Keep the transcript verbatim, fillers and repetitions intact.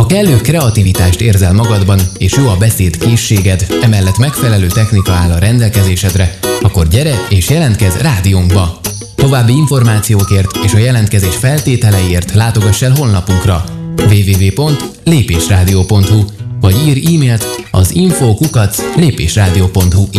Ha kellő kreativitást érzel magadban, és jó a beszéd készséged, emellett megfelelő technika áll a rendelkezésedre, akkor gyere és jelentkezz rádiónkba! További információkért és a jelentkezés feltételeiért látogass el honlapunkra double-u double-u double-u pont lépésrádió pont hu vagy ír e-mailt az info kukac lépésrádió pont hu